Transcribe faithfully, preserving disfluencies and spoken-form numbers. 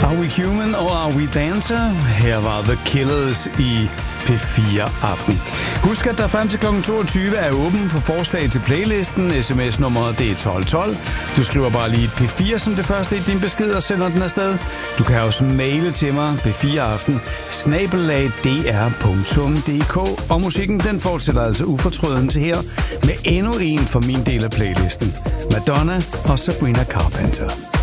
Are We Human og Are We Dancer? Her var The Killers i P fire Aften. Husk, at der frem til klokken toogtyve er åben for forslag til playlisten. Sms-nummeret det er tolv tolv. Du skriver bare lige P fire som det første i din besked og sender den afsted. Du kan også maile til mig p fire aften snabel-a d r punktum d k. Og musikken den fortsætter altså ufortrøden til her med endnu en for min del af playlisten. Madonna og Sabrina Carpenter.